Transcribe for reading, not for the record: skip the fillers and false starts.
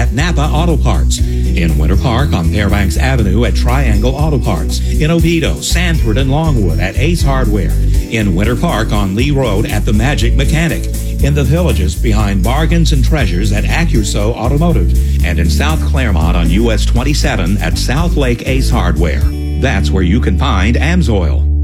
at Napa Auto Parts. In Winter Park on Fairbanks Avenue at Triangle Auto Parts. In Oviedo, Sanford, and Longwood at Ace Hardware. In Winter Park on Lee Road at The Magic Mechanic. In the Villages behind Bargains and Treasures at Accuso Automotive. And in South Claremont on US 27 at South Lake Ace Hardware. That's where you can find AMSOIL.